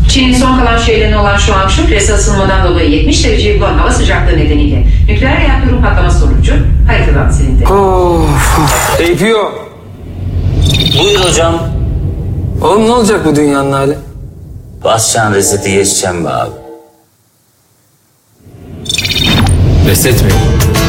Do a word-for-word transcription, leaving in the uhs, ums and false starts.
Çin'in son kalan şehirlerine olan şu an şu küresel ısınmadan dolayı yetmiş dereceyi bulan hava sıcaklığı nedeniyle nükleer reaktörün patlaması sonucu haritadan silindi. Of. A P O. Buyur hocam. Oğlum ne olacak bu dünyanın hali? Basacaksın reseti geçeceğim be abi. Reset mi?